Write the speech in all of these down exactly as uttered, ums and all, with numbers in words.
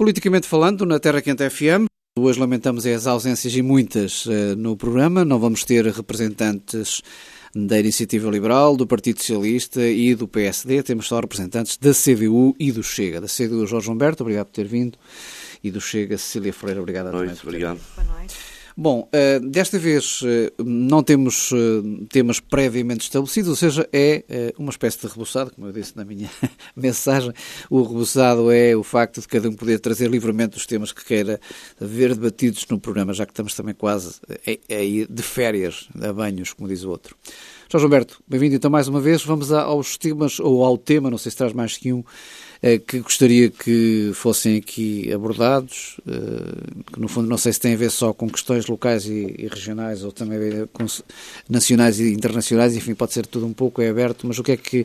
Politicamente falando, na Terra Quente F M, hoje lamentamos as ausências e muitas uh, no programa. Não vamos ter representantes da Iniciativa Liberal, do Partido Socialista e do P S D. Temos só representantes da C D U e do Chega. Da C D U, Jorge Humberto, obrigado por ter vindo. E do Chega, Cecília Freire, obrigado Boa noite, também. Obrigado. Boa noite. Bom, uh, desta vez uh, não temos uh, temas previamente estabelecidos, ou seja, é uh, uma espécie de reboçado, como eu disse na minha mensagem. O reboçado é o facto de cada um poder trazer livremente os temas que queira ver debatidos no programa, já que estamos também quase é, é de férias, a banhos, como diz o outro. Jorge Humberto, bem-vindo então mais uma vez. Vamos aos temas, ou ao tema, não sei se traz mais que um, que gostaria que fossem aqui abordados, que no fundo não sei se tem a ver só com questões locais e, e regionais ou também com nacionais e internacionais, enfim, pode ser tudo um pouco, é aberto, mas o que é que,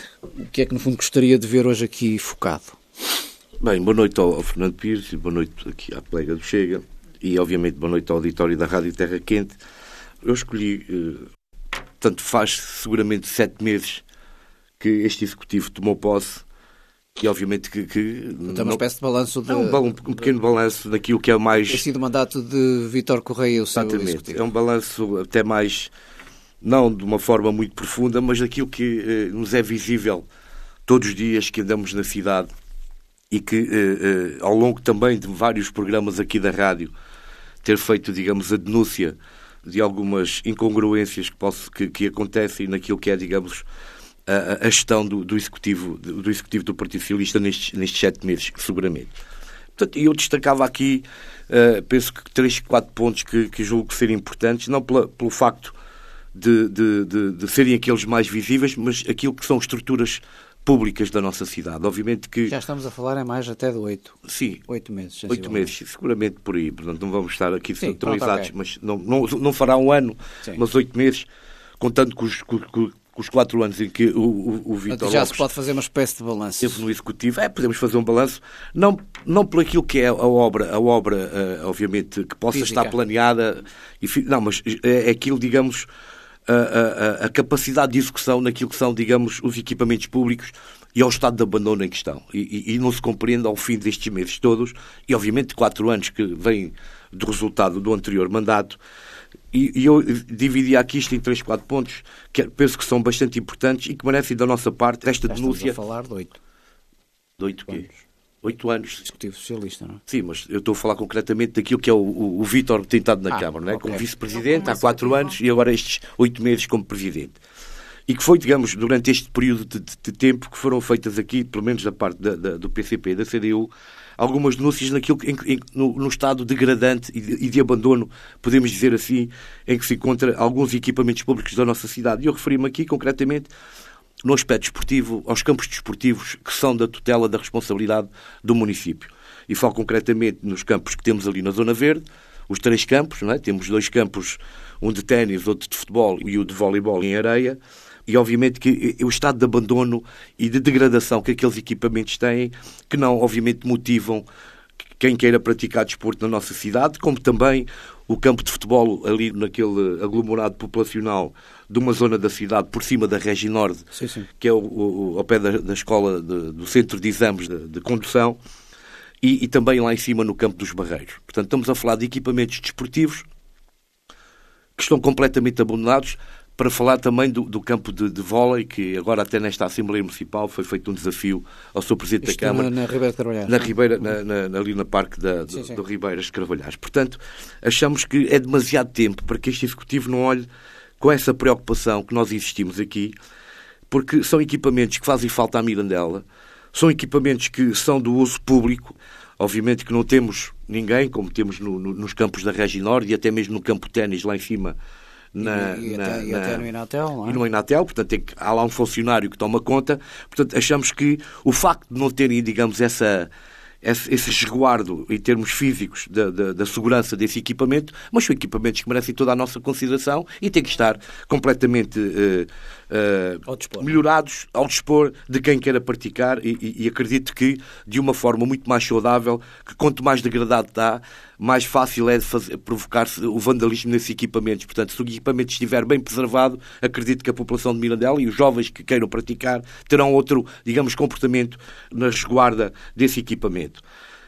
o que é que no fundo gostaria de ver hoje aqui focado? Bem, boa noite ao, ao Fernando Pires, boa noite aqui à colega do Chega e obviamente boa noite ao auditório da Rádio Terra Quente. Eu escolhi, eh, portanto faz seguramente sete meses que este Executivo tomou posse. E obviamente que... que então, uma espécie de balanço... De, é um, um, um pequeno balanço daquilo que é mais... Tem sido o mandato de Vítor Correia, o seu Exatamente. Executivo. É um balanço até mais, não de uma forma muito profunda, mas daquilo que eh, nos é visível todos os dias que andamos na cidade e que eh, eh, ao longo também de vários programas aqui da rádio ter feito, digamos, a denúncia de algumas incongruências que, posso, que, que acontecem naquilo que é, digamos... A, a gestão do, do, executivo, do Executivo do Partido Socialista nestes, nestes sete meses, seguramente. Portanto, eu destacava aqui, uh, penso que três, quatro pontos que, que julgo serem importantes, não pela, pelo facto de, de, de, de serem aqueles mais visíveis, mas aquilo que são estruturas públicas da nossa cidade. Obviamente que... Já estamos a falar em mais até de oito. Sim. Oito meses. Oito meses, seguramente por aí. Portanto, não vamos estar aqui centralizados, okay. mas não, não, não fará um ano, Sim. Mas oito meses, contando com os... Com, com, os quatro anos em que o, o, o Vítor já Lopes se pode fazer uma espécie de balanço. Esteve no Executivo. É, podemos fazer um balanço, não, não por aquilo que é a obra, a obra uh, obviamente, que possa Física. estar planeada, e, não, mas é, é aquilo, digamos, a, a, a capacidade de execução naquilo que são, digamos, os equipamentos públicos e ao estado de abandono em questão. E, e, e não se compreende ao fim destes meses todos, e obviamente quatro anos que vêm do resultado do anterior mandato. E, e eu dividi aqui isto em três, quatro pontos que penso que são bastante importantes e que merecem da nossa parte esta Já denúncia. Estamos a falar de oito. De oito quê? Oito anos. Executivo Socialista, não é? Sim, mas eu estou a falar concretamente daquilo que é o, o, o Vítor tem estado na ah, Câmara, não é? Okay. Como vice-presidente há quatro anos e agora estes oito meses como presidente. E que foi, digamos, durante este período de, de, de tempo que foram feitas aqui, pelo menos da parte da, da, do P C P e da C D U, algumas denúncias naquilo, em, em, no, no estado degradante e de, e de abandono, podemos dizer assim, em que se encontra alguns equipamentos públicos da nossa cidade. E eu referi-me aqui, concretamente, no aspecto desportivo, aos campos desportivos que são da tutela da responsabilidade do município. E falo concretamente nos campos que temos ali na Zona Verde, os três campos, não é? Temos dois campos, um de ténis, outro de futebol e o de voleibol em areia. E, obviamente, que o estado de abandono e de degradação que aqueles equipamentos têm, que não, obviamente, motivam quem queira praticar desporto na nossa cidade, como também o campo de futebol ali naquele aglomerado populacional de uma zona da cidade, por cima da Regi Norte, sim, sim. que é o, o, ao pé da, da escola, de, do centro de exames de, de condução, e, e também lá em cima no campo dos Barreiros. Portanto, estamos a falar de equipamentos desportivos que estão completamente abandonados. Para falar também do, do campo de, de vôlei, que agora até nesta Assembleia Municipal foi feito um desafio ao seu Presidente Isto da Câmara. Na, na Ribeira de Carvalhais. Na Ribeira, na, na, ali na Parque da, do, do Ribeiras de Carvalhais. Portanto, achamos que é demasiado tempo para que este Executivo não olhe com essa preocupação que nós existimos aqui, porque são equipamentos que fazem falta à Mirandela, são equipamentos que são do uso público. Obviamente que não temos ninguém, como temos no, no, nos campos da Regi Norte e até mesmo no campo de ténis lá em cima. Na, e, e, na, até, e na, até no Inatel, não é? E no Inatel, portanto, tem que, há lá um funcionário que toma conta. Portanto, achamos que o facto de não terem, digamos, essa, esse, esse resguardo em termos físicos da, da, da segurança desse equipamento, mas são equipamentos que merecem toda a nossa consideração e têm que estar completamente uh, uh, ao dispor. melhorados ao dispor de quem queira praticar e, e, e acredito que de uma forma muito mais saudável, que quanto mais degradado está, mais fácil é de fazer, provocar-se o vandalismo nesses equipamentos. Portanto, se o equipamento estiver bem preservado, acredito que a população de Mirandela e os jovens que queiram praticar terão outro, digamos, comportamento na resguarda desse equipamento.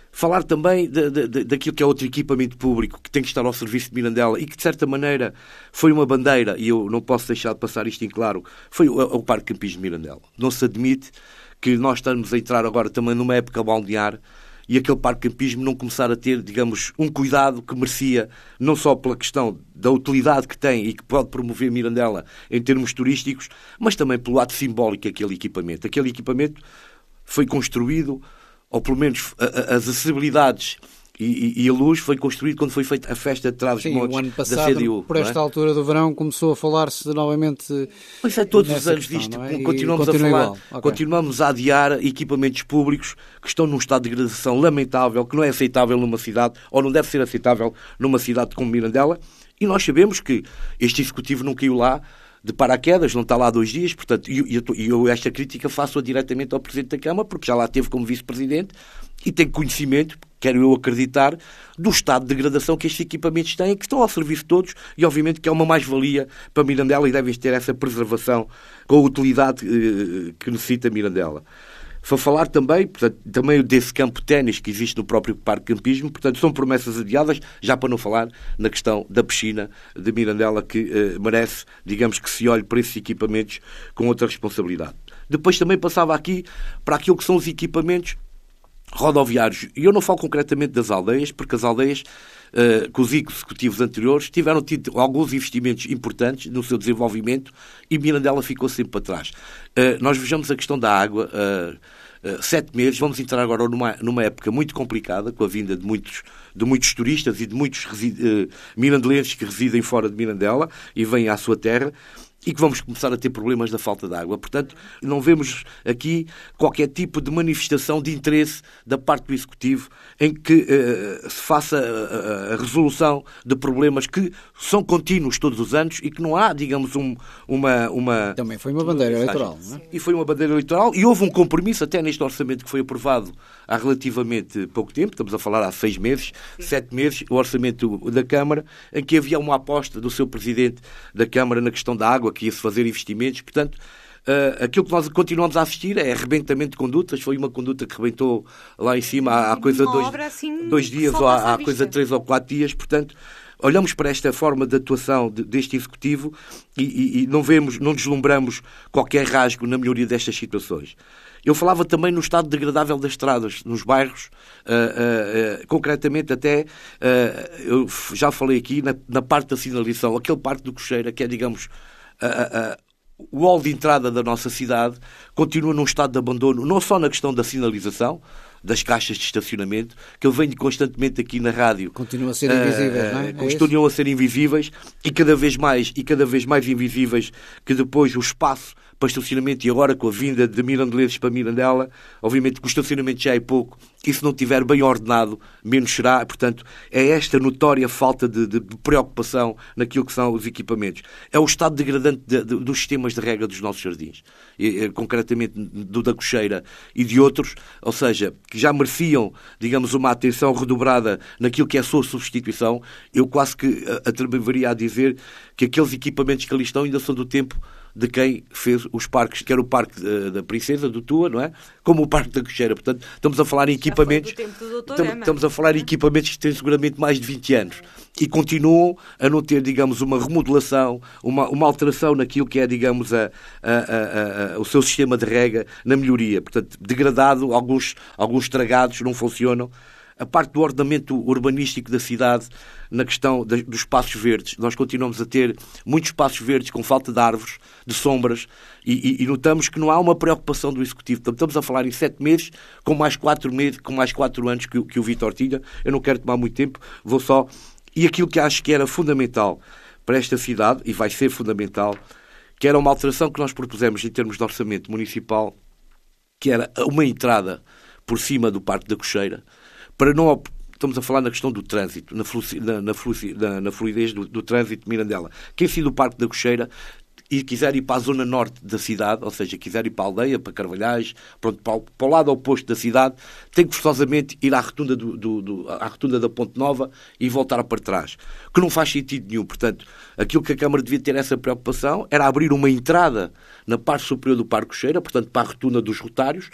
Falar também de, de, de, daquilo que é outro equipamento público que tem que estar ao serviço de Mirandela e que, de certa maneira, foi uma bandeira, e eu não posso deixar de passar isto em claro, foi o, o Parque Campismo de Mirandela. Não se admite que nós estamos a entrar agora também numa época balnear e aquele Parque Campismo não começar a ter, digamos, um cuidado que merecia, não só pela questão da utilidade que tem e que pode promover Mirandela em termos turísticos, mas também pelo ato simbólico daquele equipamento. Aquele equipamento foi construído, ou pelo menos a, a, as acessibilidades e, e, e a luz foi construído quando foi feita a festa de Trás-os-Montes da C D U. Por esta é? altura do verão começou a falar-se novamente. Mas é todos os anos disto, é? continuamos a falar, okay. continuamos a adiar equipamentos públicos que estão num estado de degradação lamentável, que não é aceitável numa cidade, ou não deve ser aceitável numa cidade como Mirandela, e nós sabemos que este Executivo não caiu lá de paraquedas, não está lá há dois dias, portanto, e eu, eu esta crítica faço-a diretamente ao Presidente da Câmara, porque já lá esteve como Vice-Presidente e tem conhecimento, quero eu acreditar, do estado de degradação que estes equipamentos têm, que estão ao serviço de todos e, obviamente, que é uma mais-valia para Mirandela e devem ter essa preservação com a utilidade eh, que necessita Mirandela. Para falar também, portanto, também desse campo de ténis que existe no próprio Parque Campismo, portanto, são promessas adiadas, já para não falar na questão da piscina de Mirandela, que eh, merece, digamos, que se olhe para esses equipamentos com outra responsabilidade. Depois também passava aqui para aquilo que são os equipamentos rodoviários. E eu não falo concretamente das aldeias, porque as aldeias, uh, com os executivos anteriores, tiveram tido alguns investimentos importantes no seu desenvolvimento e Mirandela ficou sempre para trás. Uh, nós vejamos a questão da água, uh, uh, sete meses, vamos entrar agora numa, numa época muito complicada, com a vinda de muitos, de muitos turistas e de muitos uh, mirandelenses que residem fora de Mirandela e vêm à sua terra, e que vamos começar a ter problemas da falta de água. Portanto, não vemos aqui qualquer tipo de manifestação de interesse da parte do Executivo em que uh, se faça a, a, a resolução de problemas que são contínuos todos os anos e que não há, digamos, um, uma, uma... Também foi uma bandeira eleitoral, não é? E foi uma bandeira eleitoral e houve um compromisso até neste orçamento que foi aprovado há relativamente pouco tempo, estamos a falar há seis meses, sete meses, o orçamento da Câmara, em que havia uma aposta do seu Presidente da Câmara na questão da água, que ia-se fazer investimentos. Portanto, uh, aquilo que nós continuamos a assistir é arrebentamento de condutas. Foi uma conduta que rebentou lá em cima há, há coisa dois, assim, dois dias ou há, há coisa três ou quatro dias. Portanto, olhamos para esta forma de atuação de, deste Executivo e, e, e não vemos, não deslumbramos qualquer rasgo na melhoria destas situações. Eu falava também no estado degradável das estradas, nos bairros, uh, uh, uh, concretamente até, uh, eu já falei aqui na, na parte da sinalização, aquele Parque do Cocheira, que é, digamos, uh, uh, o hall de entrada da nossa cidade, continua num estado de abandono, não só na questão da sinalização, das caixas de estacionamento, que eu venho constantemente aqui na rádio. Continuam a ser invisíveis, uh, não é? Continuam a ser invisíveis e cada vez mais, e cada vez mais invisíveis, que depois o espaço para estacionamento, e agora com a vinda de mirandelenses para Mirandela, obviamente que o estacionamento já é pouco, e se não estiver bem ordenado, menos será. Portanto, é esta notória falta de, de preocupação naquilo que são os equipamentos. É o estado degradante de, de, dos sistemas de rega dos nossos jardins, e, e, concretamente do da Cocheira e de outros, ou seja, que já mereciam, digamos, uma atenção redobrada naquilo que é a sua substituição. Eu quase que atreveria a dizer que aqueles equipamentos que ali estão ainda são do tempo de quem fez os parques, quer o Parque da Princesa, do Tua, não é? Como o Parque da Cocheira. Portanto, estamos a falar em equipamentos... Estamos, estamos a falar em equipamentos que têm seguramente mais de vinte anos e continuam a não ter, digamos, uma remodelação, uma, uma alteração naquilo que é, digamos, a, a, a, a, o seu sistema de rega na melhoria. Portanto, degradado, alguns, alguns estragados, não funcionam. A parte do ordenamento urbanístico da cidade, na questão dos espaços verdes. Nós continuamos a ter muitos espaços verdes com falta de árvores, de sombras, e, e, e notamos que não há uma preocupação do Executivo. Então, estamos a falar em sete meses, com mais quatro meses, com mais quatro anos que, que o Vítor tinha. Eu não quero tomar muito tempo, vou só... E aquilo que acho que era fundamental para esta cidade, e vai ser fundamental, que era uma alteração que nós propusemos em termos de orçamento municipal, que era uma entrada por cima do Parque da Cocheira, para não... Estamos a falar na questão do trânsito, na, flu, na, na, flu, na, na fluidez do, do trânsito de Mirandela. Quem sair do Parque da Cocheira e quiser ir para a zona norte da cidade, ou seja, quiser ir para a aldeia, para Carvalhais, pronto, para, o, para o lado oposto da cidade, tem que forçosamente ir à rotunda, do, do, do, à rotunda da Ponte Nova e voltar para trás, que não faz sentido nenhum. Portanto, aquilo que a Câmara devia ter essa preocupação era abrir uma entrada na parte superior do Parque Cocheira, portanto, para a rotunda dos rotários,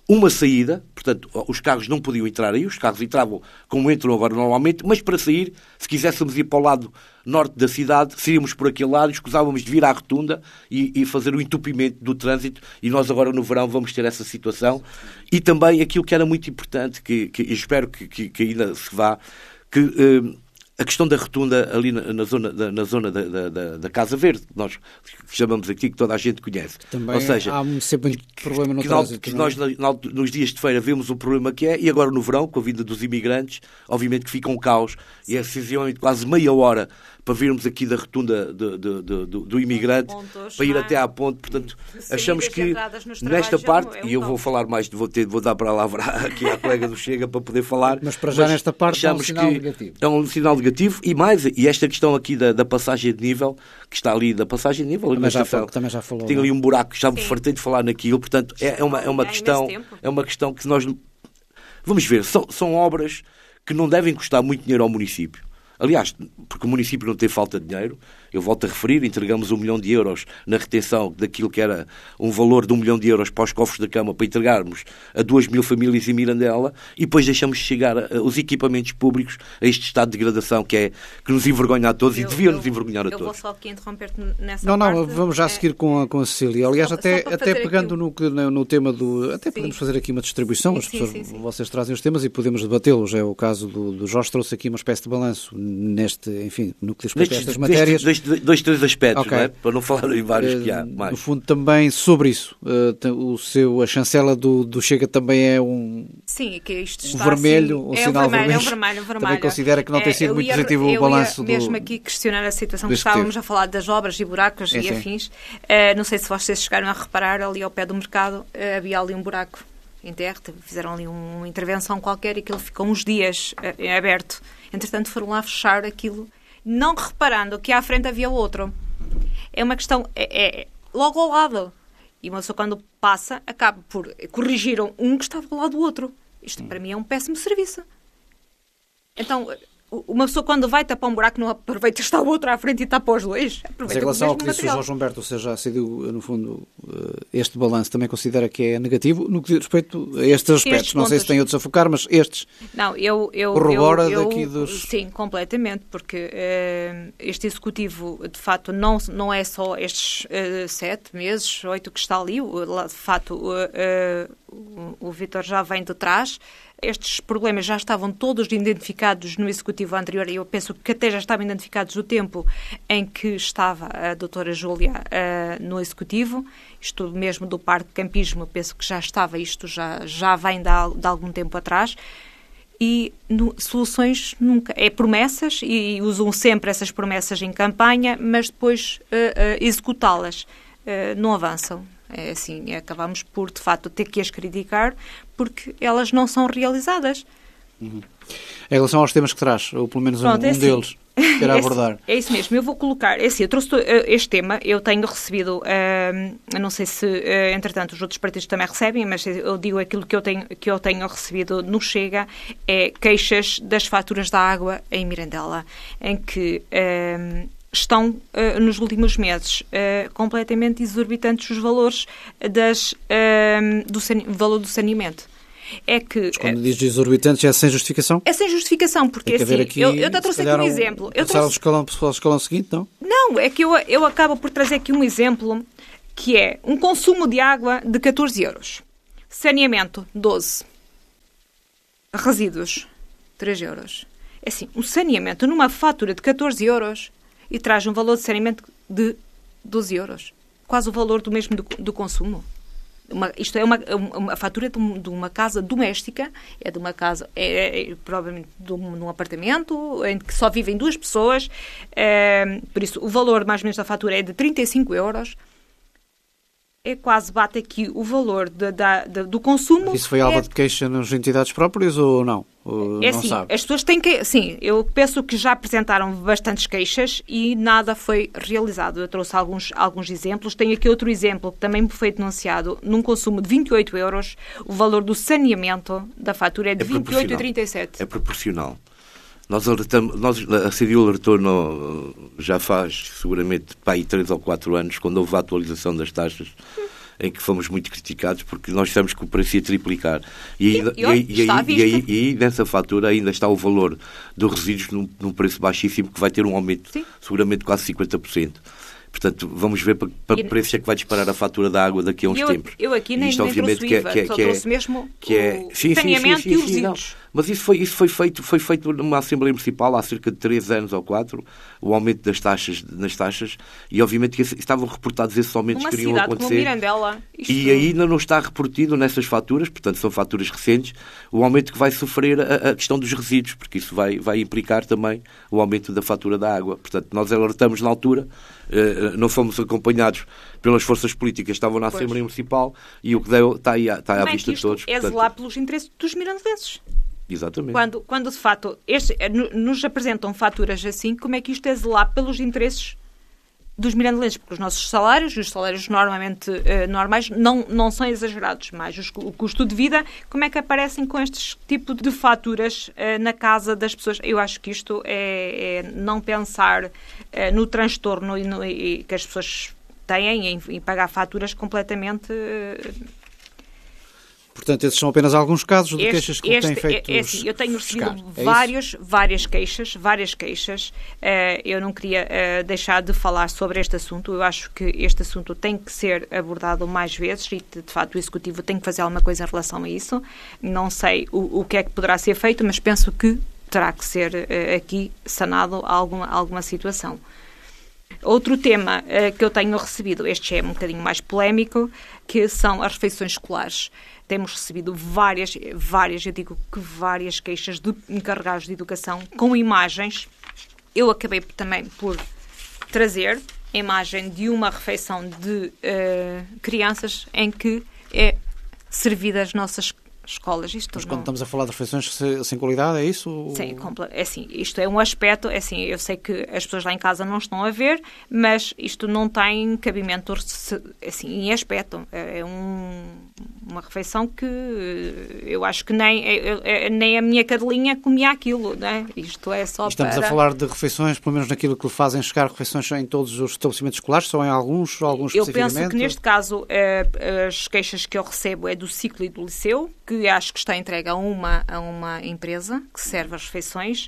uma saída, portanto, os carros não podiam entrar aí, os carros entravam como entram agora normalmente, mas para sair, se quiséssemos ir para o lado norte da cidade, saíamos por aquele lado, escusávamos de vir à rotunda e, e fazer o entupimento do trânsito, e nós agora no verão vamos ter essa situação. E também aquilo que era muito importante, que, que espero que, que, que ainda se vá, que... Eh, a questão da rotunda ali na, na zona, da, na zona da, da, da Casa Verde, que nós chamamos aqui, que toda a gente conhece. Também Ou seja, há sempre muito problema no que, trânsito. Que nós, nos dias de feira, vemos o problema que é, e agora no verão, com a vinda dos imigrantes, obviamente que fica um caos, e é excessivamente quase meia hora para virmos aqui da rotunda do, do, do, do, do imigrante, pontos, para ir é? até à ponte. Portanto, Saídas achamos que nesta parte, é um e eu vou falar mais, vou, ter, vou dar para lá aqui à colega do Chega para poder falar. Mas para já mas nesta parte é um sinal que negativo. É um sinal negativo, e mais, e esta questão aqui da, da passagem de nível, que está ali, da passagem de nível, também, já, estação, falou, também já falou. tem ali um buraco, já me fartei de falar naquilo, portanto, é, é uma, é uma questão, é uma questão que nós, vamos ver, são, são obras que não devem custar muito dinheiro ao município. Aliás, porque o município não tem falta de dinheiro, eu volto a referir, entregamos um milhão de euros na retenção daquilo que era um valor de um milhão de euros para os cofres da Câmara para entregarmos a duas mil famílias em Mirandela, e depois deixamos chegar a, a, os equipamentos públicos a este estado de degradação que, é, que nos envergonha a todos, eu, e devia eu, nos envergonhar a eu todos. Eu vou só aqui interromper-te nessa não, parte. Não, vamos já é... seguir com a, com a Cecília. Aliás, só, até, só até pegando no, no, no tema do... Até sim. podemos fazer aqui uma distribuição, sim, as pessoas, sim, sim. vocês trazem os temas e podemos debatê-los. É o caso do, do Jorge, trouxe aqui uma espécie de balanço neste, enfim, no que diz respeito a estas matérias. Dois, dois, dois, três aspectos. Okay. Não é? Para não falar em vários uh, que há mais. No fundo, também sobre isso, uh, o seu, a chancela do, do Chega também é um, sim, que isto um vermelho, assim, um é sinal um vermelho, vermelho. É um vermelho, um vermelho. Também considera que não tem sido é, muito ia, positivo o balanço do... mesmo aqui questionar a situação que executivo. Estávamos a falar das obras e buracos é, e sim. afins. Uh, não sei se vocês chegaram a reparar, ali ao pé do mercado uh, havia ali um buraco em terra, fizeram ali uma intervenção qualquer e aquilo ficou uns dias uh, aberto. Entretanto, foram lá fechar aquilo, não reparando que à frente havia outro. É uma questão, é, é logo ao lado. E uma pessoa, quando passa, acaba por corrigir um que estava ao lado do outro. Isto, para mim, é um péssimo serviço. Então, uma pessoa, quando vai tapar um buraco, não aproveita, está o outro à frente e tapa os dois. Mas em relação ao que disse o Jorge Humberto, ou seja, já decidiu, no fundo, este balanço, também considera que é negativo no que diz respeito a estes aspectos. Estes não pontos. Sei se tem outros a focar, mas estes. Não, eu. eu corrobora eu, eu, daqui dos. Sim, completamente, porque uh, este executivo, de facto, não, não é só estes uh, sete meses, oito que está ali. De facto, uh, uh, o, o Vítor já vem de trás. Estes problemas já estavam todos identificados no executivo anterior e eu penso que até já estavam identificados no tempo em que estava a doutora Júlia uh, no executivo. Isto mesmo do parque de campismo, penso que já estava, isto já, já vem de, de algum tempo atrás. E no, soluções nunca. É promessas e usam sempre essas promessas em campanha, mas depois uh, uh, executá-las uh, não avançam. É assim, acabamos por, de facto, ter que as criticar porque elas não são realizadas. Uhum. Em relação aos temas que traz, ou pelo menos Pronto, um, é assim. um deles, quero é abordar. Assim, é isso mesmo, eu vou colocar, é assim, eu trouxe este tema, eu tenho recebido, uh, não sei se, uh, entretanto, os outros partidos também recebem, mas eu digo aquilo que eu tenho, que eu tenho recebido no Chega, é queixas das faturas da água em Mirandela, em que... Uh, estão, uh, nos últimos meses, uh, completamente exorbitantes os valores das, uh, do sane... valor do saneamento. É que... Mas quando uh, diz exorbitantes é sem justificação? É sem justificação, porque assim, aqui, eu, eu trouxe aqui um exemplo. Eu trouxe... o escalão, o escalão seguinte, não? Não, é que eu, eu acabo por trazer aqui um exemplo, que é um consumo de água de catorze euros. Saneamento, doze. Resíduos, três euros. É assim, um saneamento numa fatura de catorze euros... e traz um valor de saneamento de doze euros. Quase o valor do mesmo do, do consumo. Uma, isto é uma, uma fatura de, um, de uma casa doméstica, é de uma casa, é, é provavelmente de um, de um apartamento, em que só vivem duas pessoas, é, por isso o valor mais ou menos da fatura é de trinta e cinco euros. É quase bate aqui o valor de, de, de, do consumo. Isso foi alvo é... de queixa nas entidades próprias ou não? Ou é não assim, sabe? As pessoas têm que... Sim, eu penso que já apresentaram bastantes queixas e nada foi realizado. Eu trouxe alguns, alguns exemplos. Tenho aqui outro exemplo que também me foi denunciado. Num consumo de vinte e oito euros, o valor do saneamento da fatura é de é vinte e oito vírgula trinta e sete. É proporcional. Nós alertamos, nós, a C D U alertou no, já faz seguramente para aí três ou quatro anos, quando houve a atualização das taxas, em que fomos muito criticados porque nós dissemos que o preço ia triplicar. E, ainda, e, e, olha, e, está e, e, aí, e aí, nessa fatura, ainda está o valor dos resíduos num, num preço baixíssimo que vai ter um aumento, Sim. seguramente quase cinquenta por cento. Portanto, vamos ver para, para que preço é que vai disparar a fatura da água daqui a uns eu, tempos. Eu aqui nem, isto, nem obviamente, trouxe I V A, que é, só que é, trouxe mesmo que é, o sim, saneamento sim, sim, e os sim, resíduos. Não. Mas isso, foi, isso foi, feito, foi feito numa Assembleia Municipal há cerca de três anos ou quatro, o aumento das taxas, nas taxas, e obviamente que estavam reportados esses aumentos Numa que iriam cidade acontecer. Como Mirandela, isto... E ainda não está reportido nessas faturas, portanto são faturas recentes, o aumento que vai sofrer a, a questão dos resíduos, porque isso vai, vai implicar também o aumento da fatura da água. Portanto, nós alertamos na altura, eh, não fomos acompanhados pelas forças políticas que estavam na Assembleia pois. Municipal, e o que deu está, aí, está à vista de todos. É portanto... zelar pelos interesses dos mirandelenses. Exatamente. Quando, quando de facto este, nos apresentam faturas assim, como é que isto é zelar pelos interesses dos mirandelenses? Porque os nossos salários, os salários normalmente uh, normais, não, não são exagerados, mas os, o custo de vida, como é que aparecem com este tipo de faturas uh, na casa das pessoas? Eu acho que isto é, é não pensar uh, no transtorno e, no, e que as pessoas têm em, em pagar faturas completamente... Uh, Portanto, esses são apenas alguns casos de este, queixas que este, têm feito é, é assim, eu tenho recebido é vários, várias queixas, várias queixas. Uh, eu não queria uh, deixar de falar sobre este assunto. Eu acho que este assunto tem que ser abordado mais vezes e, de, de facto, o Executivo tem que fazer alguma coisa em relação a isso. Não sei o, o que é que poderá ser feito, mas penso que terá que ser uh, aqui sanado alguma, alguma situação. Outro tema uh, que eu tenho recebido, este é um bocadinho mais polémico, que são as refeições escolares. Temos recebido várias, várias, eu digo que várias queixas de encarregados de educação com imagens. Eu acabei também por trazer a imagem de uma refeição de uh, crianças em que é servida as nossas escolas. Isto Mas não... quando estamos a falar de refeições sem qualidade, é isso? Sim, é assim, isto é um aspecto, é assim, eu sei que as pessoas lá em casa não estão a ver, mas isto não tem cabimento assim, em aspecto. É um, uma refeição que eu acho que nem, é, é, nem a minha cadelinha comia aquilo, né? Isto é só Estamos para... a falar de refeições, pelo menos naquilo que fazem chegar refeições em todos os estabelecimentos escolares, só em alguns, alguns eu especificamente? Eu penso que neste caso as queixas que eu recebo é do ciclo e do liceu, que acho que está entregue a uma, a uma empresa que serve as refeições.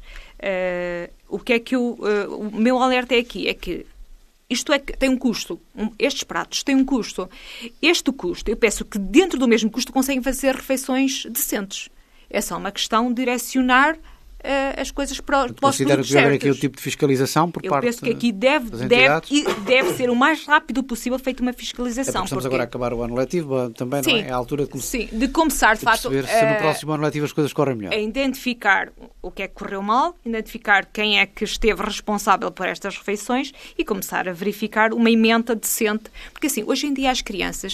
Uh, o que é que eu, uh, o meu alerta é aqui, é que isto é que tem um custo. Um, estes pratos têm um custo. Este custo, eu penso que dentro do mesmo custo conseguem fazer refeições decentes. É só uma questão de direcionar uh, as coisas para, para os Considero produtos que deve haver certos. aqui o tipo de fiscalização por eu parte Eu penso que aqui deve, deve, deve ser o mais rápido possível feita uma fiscalização. É porque estamos porque... agora a acacar o ano letivo também, sim, não é? É a altura de, come... sim, de começar, de, de facto, perceber se no próximo ano letivo as coisas correm melhor. A identificar o que é que correu mal, identificar quem é que esteve responsável por estas refeições e começar a verificar uma emenda decente. Porque, assim, hoje em dia as crianças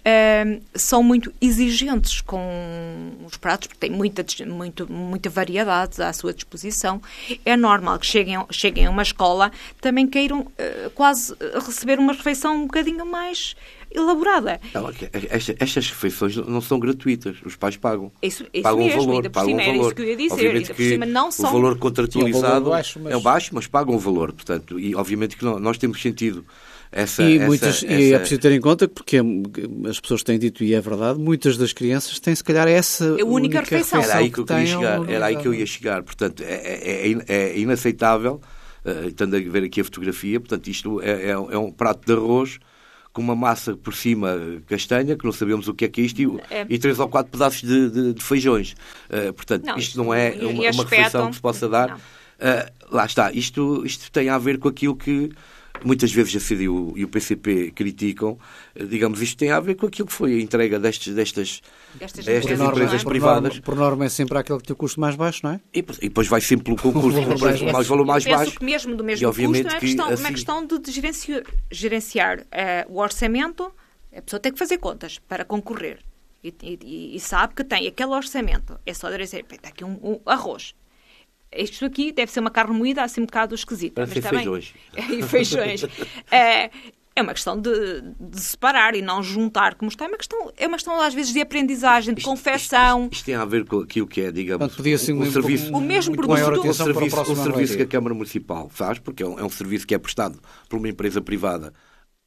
uh, são muito exigentes com os pratos, porque têm muita, muito, muita variedade à sua disposição. É normal que cheguem, cheguem a uma escola também queiram uh, quase receber uma refeição um bocadinho mais elaborada. Não, esta, estas refeições não são gratuitas, os pais pagam. Isso, isso pagam mesmo, o valor, ainda por pagam cima, o era valor. isso que eu ia dizer. Obviamente ainda que por cima não são... o valor contratualizado é baixo, mas... é baixo, mas pagam o valor. Portanto, e obviamente que nós temos sentido essa... E, essa, muitas, essa... e é preciso ter em conta, porque as pessoas têm dito, e é verdade, muitas das crianças têm se calhar essa é única, única refeição. Era aí que eu queria que chegar. Era aí que eu ia chegar. Portanto, é, é, é inaceitável, uh, estando a ver aqui a fotografia, portanto, isto é, é, é um prato de arroz com uma massa por cima castanha, que não sabemos o que é que é isto, e, é. e três ou quatro pedaços de, de, de feijões. Uh, portanto, não, isto não é uma, uma refeição que se possa dar. Uh, lá está, isto, isto tem a ver com aquilo que muitas vezes a C D U e o P C P criticam. Uh, digamos, isto tem a ver com aquilo que foi a entrega destes, destas, destas, destas norma, empresas por privadas. Norma, por norma é sempre aquele que tem o custo mais baixo, não é? E, e depois vai sempre pelo concurso, o mais, mais valor mais penso baixo. Que mesmo do mesmo custo, é uma questão, assim... uma questão de gerenciar, gerenciar uh, o orçamento. A pessoa tem que fazer contas para concorrer. E, e, e sabe que tem aquele orçamento. É só dizer, está aqui um, um arroz. Isto aqui deve ser uma carne moída, assim um bocado esquisita. Para ser feijões. E feijões. é, é uma questão de, de separar e não juntar como está. É uma questão, é uma questão às vezes, de aprendizagem, de isto, confecção. Isto, isto tem a ver com aquilo que é, digamos, Portanto, podia ser um, um serviço... O mesmo produto. O serviço, o serviço que a Câmara Municipal faz, porque é um, é um serviço que é prestado por uma empresa privada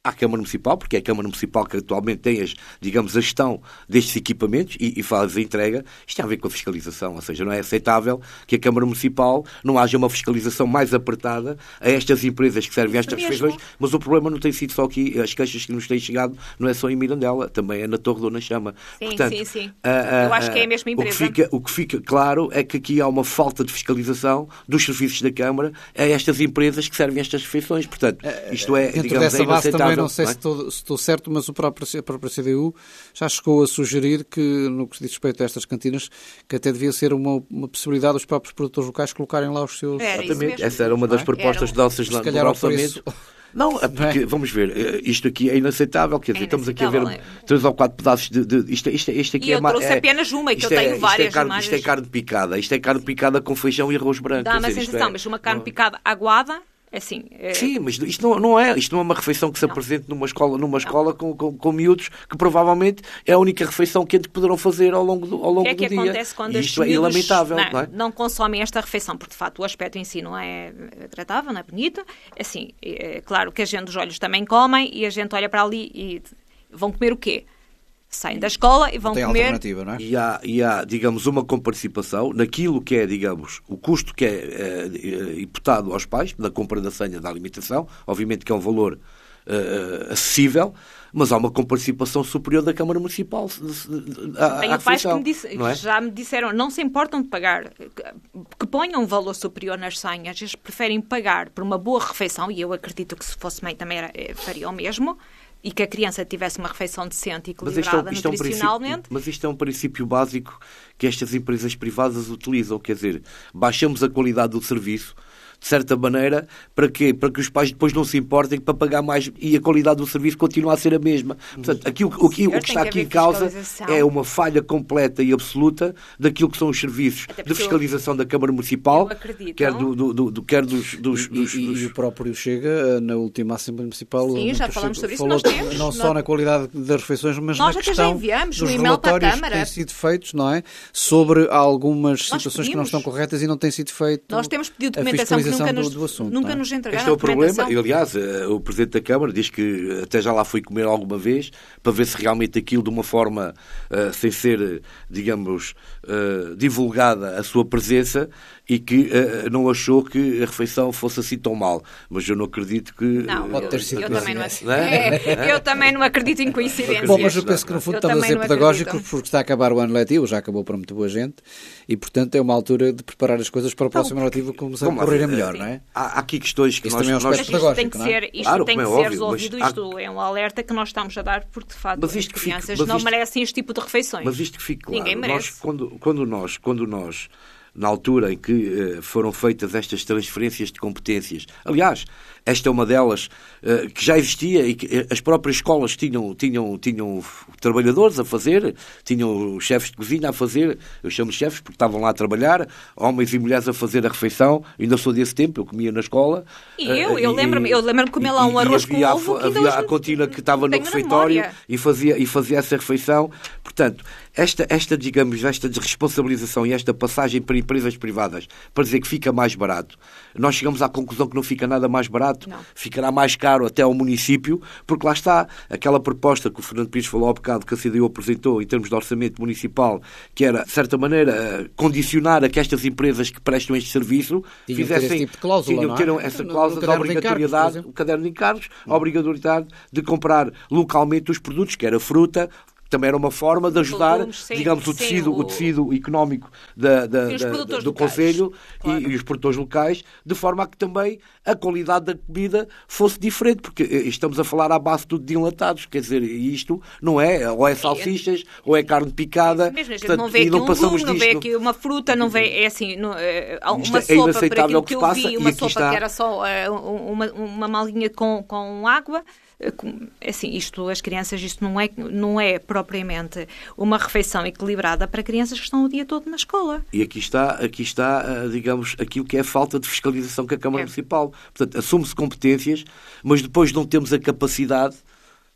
à Câmara Municipal, porque é a Câmara Municipal que atualmente tem, as, digamos, a gestão destes equipamentos e, e faz a entrega. Isto tem a ver com a fiscalização, ou seja, não é aceitável que a Câmara Municipal não haja uma fiscalização mais apertada a estas empresas que servem a estas refeições, mas o problema não tem sido só aqui, as queixas que nos têm chegado não é só em Mirandela, também é na Torre Dona Chama. Sim, Portanto, sim, sim. A, a, Eu acho que é a mesma empresa. O que, fica, o que fica claro é que aqui há uma falta de fiscalização dos serviços da Câmara a estas empresas que servem a estas refeições. Portanto, isto é, Dentro digamos, dessa é base também, não sei não é? se, estou, se estou certo, mas o próprio, a própria C D U já chegou a sugerir que, no que diz respeito a estas cantinas, que até devia ser uma, uma possibilidade os próprios produtores locais colocarem lá os seus... Era Exatamente, essa era uma das é? propostas Era. nossas Se no calhar ao orçamento. preço... Não, é porque, não é? Vamos ver, isto aqui é inaceitável, quer dizer, É estamos aqui a ver inaceitável, é. três ou quatro pedaços de... de isto, isto, isto aqui E é eu ma- trouxe é, apenas uma, e que eu isto é- tenho isto várias é carne, imagens. Isto é carne picada, isto é carne picada com feijão e arroz branco. Dá quer uma dizer, isto sensação, é- mas uma carne não- picada aguada, assim... é- Sim, mas isto não, não é, isto não é uma refeição que se Não. apresente numa escola, numa escola com, com, com miúdos que provavelmente é a única refeição quente que poderão fazer ao longo do, ao longo O que é que do dia. acontece quando E estes isto é miúdos lamentável, não, não é? não consomem esta refeição? Porque, de facto, o aspecto em si não é agradável, não é bonito. Assim, é claro que a gente, os olhos também comem e a gente olha para ali e vão comer o quê? Saem da escola e vão Tem comer... alternativa, não é? E há, e há, digamos, uma comparticipação naquilo que é, digamos, o custo que é, é, é imputado aos pais da compra da senha da alimentação, obviamente que é um valor é, acessível, mas há uma comparticipação superior da Câmara Municipal à, Tenho à pais que, refeição, me disse, não é? que já me disseram, não se importam de pagar, que, que ponham um valor superior nas senhas, eles preferem pagar por uma boa refeição, e eu acredito que se fosse mãe também era, faria o mesmo, e que a criança tivesse uma refeição decente e Mas isto, é, equilibrada isto é um nutricionalmente. princípio, mas isto é um princípio básico que estas empresas privadas utilizam, quer dizer, baixamos a qualidade do serviço, de certa maneira, para quê? Para que os pais depois não se importem para pagar mais e a qualidade do serviço continua a ser a mesma. Portanto, aqui, o, o, o que Tem está que aqui haver em causa fiscalização. é uma falha completa e absoluta daquilo que são os serviços Até porque de fiscalização da Câmara Municipal, eu acredito. quer, do, do, do, do- quer dos... dos, E, dos, e- dos- e o próprio Chega, na última Assembleia Municipal, Sim, o já Dr. falamos Chega sobre isso, falou nós temos. não só Nós- na qualidade das refeições, mas Nós na até já questão enviamos dos um e-mail para a relatórios que Câmara. têm sido feitos, não é? Sobre algumas Nós situações que não pedimos. estão corretas e não têm sido feito Nós temos pedido a documentação que fiscalização nunca nos, do, do assunto. nunca não é? nos entregaram Este é o problema, documentação. e aliás, eh, o Presidente da Câmara diz que até já lá foi comer alguma vez para ver se realmente aquilo de uma forma, eh, sem ser, eh, digamos, eh, divulgada a sua presença e que eh, não achou que a refeição fosse assim tão mal. Mas eu não acredito que... Não, Pode eu, ter sido eu também não, coincidência. Não é? É, eu também não acredito em coincidências. Bom, mas eu penso que no fundo Eu estamos a também ser não pedagógicos acredito. porque está a acabar o ano letivo, já acabou para muito boa gente e, portanto, é uma altura de preparar as coisas para o próximo ano letivo começar a Vamos lá correr a ver, melhor, eh, não é? Há, há aqui questões que Isso nós... também é um nós- Mas aspecto isto tem que pedagógico, não é? ser, isto Claro, tem que como é ser óbvio, resolvido, mas há- isto é um alerta que nós estamos a dar, porque de facto Mas as isto que fique- crianças mas não isto- merecem este tipo de refeições. Mas isto que fique claro, Ninguém nós, merece. quando, quando nós, quando nós, na altura em que eh, foram feitas estas transferências de competências, aliás, esta é uma delas eh, que já existia e que eh, as próprias escolas tinham, tinham, tinham trabalhadores a fazer, tinham chefes de cozinha a fazer, eu chamo de chefes porque estavam lá a trabalhar, homens e mulheres a fazer a refeição, ainda sou desse tempo, eu comia na escola. E eh, eu, eu lembro-me, eu lembro-me de comer lá um e- e arroz com havia a- ovo que ainda havia hoje a cantina que estava no tenho na refeitório memória. e fazia, e fazia essa refeição. Portanto, esta, esta, digamos, esta desresponsabilização e esta passagem para empresas privadas para dizer que fica mais barato, nós chegamos à conclusão que não fica nada mais barato, Não. ficará mais caro até ao município, porque lá está, aquela proposta que o Fernando Pires falou há bocado, que a C D U apresentou em termos de orçamento municipal, que era, de certa maneira, eh, condicionar a que estas empresas que prestam este serviço Tinham que ter fizessem, esse tipo de cláusula, tinham não que é? ter essa No- no cláusula de caderno de encargos, por obrigatoriedade, exemplo. o caderno de encargos, a obrigatoriedade de comprar localmente os produtos, que era fruta, que também era uma forma de ajudar, Legumes, sim, digamos, o sim, tecido, o- o tecido económico da, da, E os da- produtores do locais, Conselho claro. e, e os produtores locais, de forma a que também a qualidade da comida fosse diferente, porque eh, estamos a falar à base tudo de enlatados, quer dizer, isto não é, ou é salsichas, ou é carne picada, Mesmo, a gente portanto, não vê e aqui não um passamos legume, não vê disto. aqui uma fruta, não vê, é assim, não, é, há Isto uma é sopa, por inaceitável aquilo o que que eu se passa, vi, e uma aqui sopa está. que era só é, uma, uma malinha com, com água, é, com- assim, isto, as crianças, isto não é, não é propriamente uma refeição equilibrada para crianças que estão o dia todo na escola. E aqui está, aqui está, ah, digamos, aquilo que é a falta de fiscalização que a Câmara É. Municipal. Portanto, assume-se competências, mas depois não temos a capacidade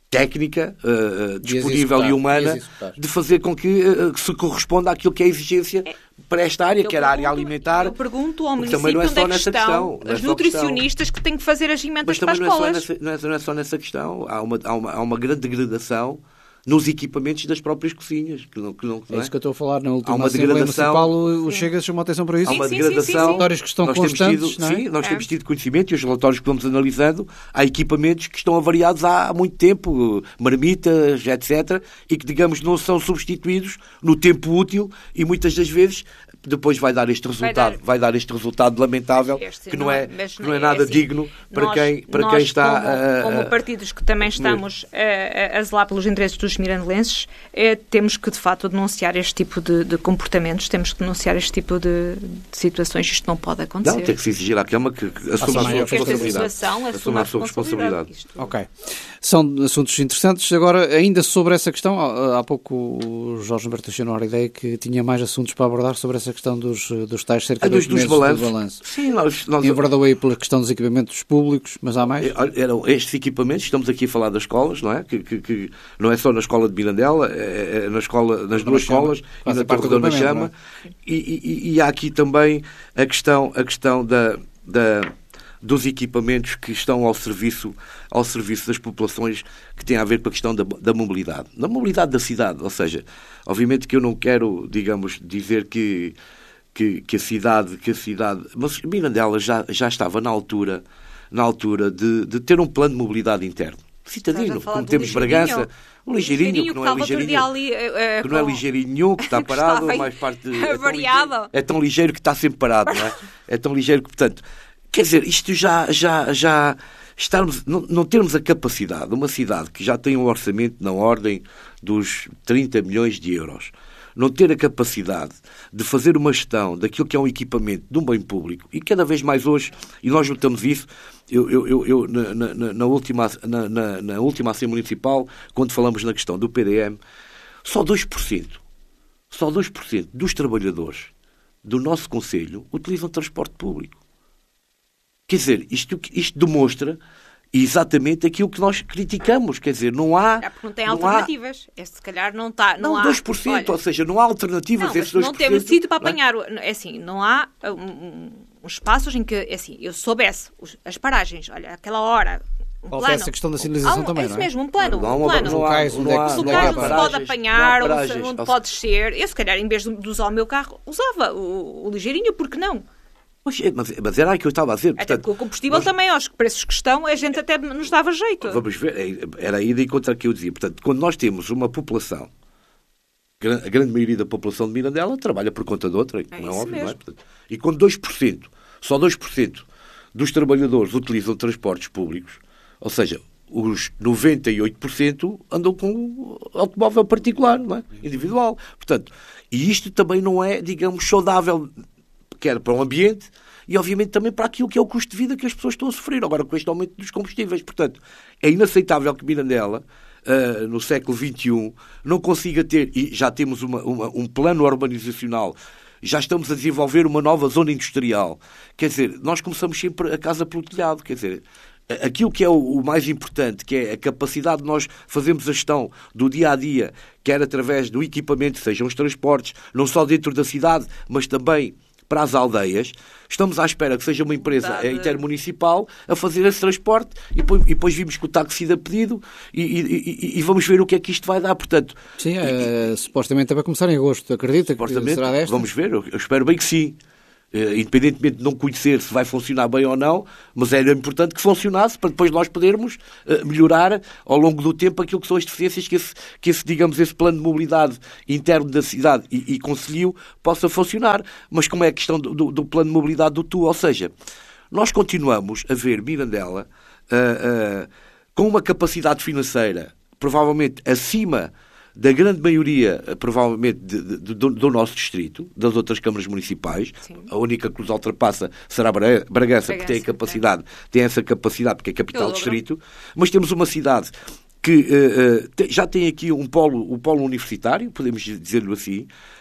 técnica, uh, disponível e humana, de fazer com que, uh, que se corresponda àquilo que é a exigência é. para esta área, eu que era a área alimentar. Eu pergunto ao município não é onde é que estão questão, as nutricionistas que têm que fazer as emendas para as escolas. Mas também não é, não é só nessa questão. Há uma, há uma, há uma grande degradação nos equipamentos das próprias cozinhas. Que não, que não, é, é isso que eu estou a falar. Na última Assembleia Municipal, o Chega chamou a atenção para isso. Há uma sim, degradação. Sim, sim, sim. Relatórios que estão nós constantes. Temos tido, não é? Sim, nós é. temos tido conhecimento e os relatórios que vamos analisando, há equipamentos que estão avariados há muito tempo, marmitas, etcétera, e que, digamos, não são substituídos no tempo útil e muitas das vezes depois vai dar este resultado, vai dar, vai dar este resultado lamentável, este, que não, não é, que não é nada é assim, digno para nós, quem, para nós, quem está... Como, uh, como partidos que também estamos a, a zelar pelos interesses dos mirandelenses, é, temos que, de facto, denunciar este tipo de, de comportamentos, temos que denunciar este tipo de, de situações. Isto não pode acontecer. Não, tem que se exigir à Câmara que, que assuma a sua responsabilidade. Assuma a sua responsabilidade. Isto... Ok. São assuntos interessantes. Agora, ainda sobre essa questão, há pouco o Jorge Humberto deixou a ideia que tinha mais assuntos para abordar sobre essa questão dos, dos tais cerca ah, de dos, dos balanços. Do balanço. Sim, nós... nós... Enverdou aí pela questão dos equipamentos públicos, mas há mais? Eram estes equipamentos, estamos aqui a falar das escolas, não é? Que, que, que não é só na escola de Mirandela, é, é na escola, nas duas escolas e na Torre da Chama. E, e, e há aqui também a questão, a questão da... da dos equipamentos que estão ao serviço, ao serviço das populações, que têm a ver com a questão da, da mobilidade. Da mobilidade da cidade, ou seja, obviamente que eu não quero, digamos, dizer que, que, que a cidade, que a cidade, mas Mirandela já, já estava na altura, na altura de, de ter um plano de mobilidade interno. Citadino, como temos Bragança, o ligeirinho, que não é ligeirinho, ali, é, é, que não é ligeirinho nenhum, que está parado, mais parte é tão, ligeiro, é tão ligeiro que está sempre parado, não é? É tão ligeiro que, portanto, quer dizer, isto já, já, já estarmos, não, não termos a capacidade, uma cidade que já tem um orçamento na ordem dos trinta milhões de euros, não ter a capacidade de fazer uma gestão daquilo que é um equipamento de um bem público, e cada vez mais hoje, e nós notamos isso, eu, eu, eu, eu na, na, na, última, na, na, na última Assembleia Municipal, quando falamos na questão do P D M, só dois por cento, só dois por cento dos trabalhadores do nosso concelho utilizam transporte público. Quer dizer, isto, isto demonstra exatamente aquilo que nós criticamos. Quer dizer, não há... É porque não tem não alternativas. Há... Este, se calhar, não está... Não, não há... dois por cento, olha, ou seja, não há alternativas. Não, esses dois por cento, não temos sítio para apanhar... Não é? É assim, não há um, um, uns espaços em que, é assim, eu soubesse os, as paragens, olha, aquela hora... Um plano. Essa questão da sinalização um, também, é isso não é? mesmo, um plano. Não, um plano. Não há, locais onde, não há, os não locais há onde se pode apanhar, onde, onde pode ser. Eu, se calhar, em vez de usar o meu carro, usava o, o ligeirinho, porque não? Mas, mas era aí que eu estava a dizer. Até portanto, porque o combustível nós... também, aos preços que estão, a gente até nos dava jeito. Vamos ver, era aí de encontrar que eu dizia. Portanto, quando nós temos uma população, a grande maioria da população de Mirandela trabalha por conta de outra, é não é óbvio, mesmo. não é? Portanto, e quando dois por cento, só dois por cento dos trabalhadores utilizam transportes públicos, ou seja, os noventa e oito por cento andam com automóvel particular, não é? Individual. Portanto, e isto também não é, digamos, saudável, quer para o ambiente e, obviamente, também para aquilo que é o custo de vida que as pessoas estão a sofrer, agora com este aumento dos combustíveis. Portanto, é inaceitável que Mirandela, uh, no século vinte e um, não consiga ter, e já temos uma, uma, um plano urbanizacional, já estamos a desenvolver uma nova zona industrial. Quer dizer, nós começamos sempre a casa pelo telhado, quer dizer... Aquilo que é o mais importante, que é a capacidade de nós fazermos a gestão do dia-a-dia, quer através do equipamento, sejam os transportes, não só dentro da cidade, mas também para as aldeias, estamos à espera que seja uma empresa intermunicipal a fazer esse transporte e depois, e depois vimos que o táxi dá pedido e, e, e, e vamos ver o que é que isto vai dar. Portanto, sim, é, supostamente é para começar em agosto, acredita que será desta? Vamos ver, eu, eu espero bem que sim. Uh, independentemente de não conhecer se vai funcionar bem ou não, mas era importante que funcionasse para depois nós podermos uh, melhorar ao longo do tempo aquilo que são as deficiências que esse, que esse digamos, esse plano de mobilidade interno da cidade e, e concelho possa funcionar. Mas como é a questão do, do, do plano de mobilidade do Tu? Ou seja, nós continuamos a ver Mirandela uh, uh, com uma capacidade financeira provavelmente acima da grande maioria, provavelmente, de, de, de, do, do nosso distrito, das outras câmaras municipais. Sim. A única que nos ultrapassa será Bragança, Bragança que tem a capacidade, é. tem essa capacidade, porque é capital do distrito, mas temos uma cidade que uh, uh, te, já tem aqui um polo, um polo universitário, podemos dizer-lhe assim,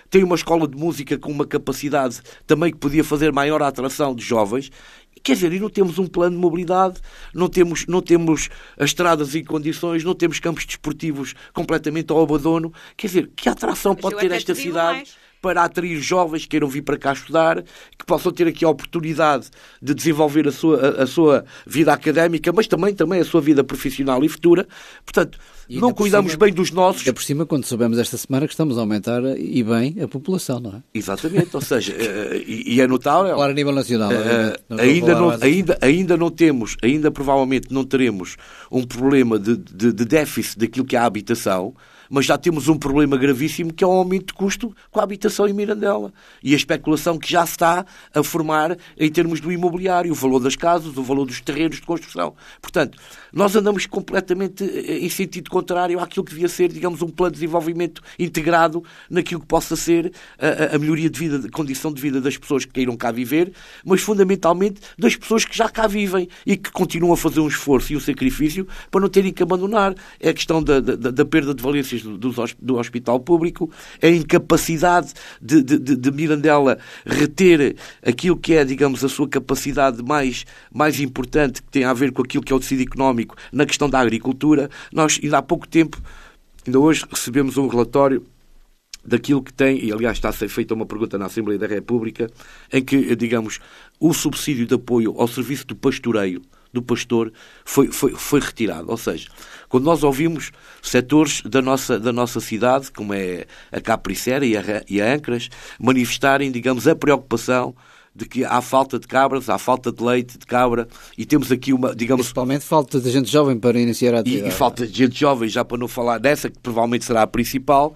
tem uma escola de música com uma capacidade também que podia fazer maior atração de jovens. Quer dizer, e não temos um plano de mobilidade, não temos, não temos as estradas em condições, não temos campos desportivos completamente ao abandono. Quer dizer, que atração Mas pode ter esta cidade mais. para atrair jovens que queiram vir para cá estudar, que possam ter aqui a oportunidade de desenvolver a sua, a, a sua vida académica, mas também, também a sua vida profissional e futura. Portanto, não cuidamos cima, bem dos nossos. É por cima, quando soubemos esta semana que estamos a aumentar, e bem, a população, não é? Exatamente, ou seja, e, e é notável. Claro, a nível nacional. Uh, não ainda, não, ainda, ainda não temos, ainda provavelmente não teremos um problema de, de, de déficit daquilo que é a habitação, mas já temos um problema gravíssimo que é o aumento de custo com a habitação em Mirandela e a especulação que já se está a formar em termos do imobiliário, o valor das casas, o valor dos terrenos de construção. Portanto, nós andamos completamente em sentido contrário àquilo que devia ser, digamos, um plano de desenvolvimento integrado naquilo que possa ser a, a melhoria de vida, de condição de vida das pessoas que queiram cá viver, mas fundamentalmente das pessoas que já cá vivem e que continuam a fazer um esforço e um sacrifício para não terem que abandonar. É a questão da, da, da perda de valências do, do hospital público, a incapacidade de, de, de Mirandela reter aquilo que é, digamos, a sua capacidade mais, mais importante, que tem a ver com aquilo que é o tecido económico na questão da agricultura. Nós, ainda há pouco tempo, ainda hoje recebemos um relatório daquilo que tem, e aliás está a ser feita uma pergunta na Assembleia da República, em que, digamos, o subsídio de apoio ao serviço do pastoreio, do pastor, foi, foi, foi retirado. Ou seja, quando nós ouvimos setores da nossa, da nossa cidade, como é a Capricera e a, e a Ancras, manifestarem, digamos, a preocupação de que há falta de cabras, há falta de leite de cabra, e temos aqui uma, digamos... Principalmente falta de gente jovem para iniciar a atividade. E, e falta de gente jovem, já para não falar dessa, que provavelmente será a principal.